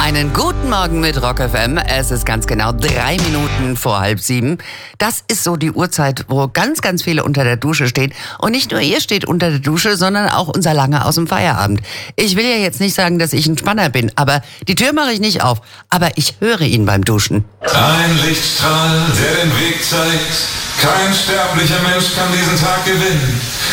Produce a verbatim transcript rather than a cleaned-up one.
Einen guten Morgen mit Rock F M. Es ist ganz genau drei Minuten vor halb sieben. Das ist so die Uhrzeit, wo ganz, ganz viele unter der Dusche stehen. Und nicht nur ihr steht unter der Dusche, sondern auch unser Lange aus dem Feierabend. Ich will ja jetzt nicht sagen, dass ich ein Spanner bin, aber die Tür mache ich nicht auf. Aber ich höre ihn beim Duschen. Ein Lichtstrahl, der den Weg zeigt. Kein sterblicher Mensch kann diesen Tag gewinnen.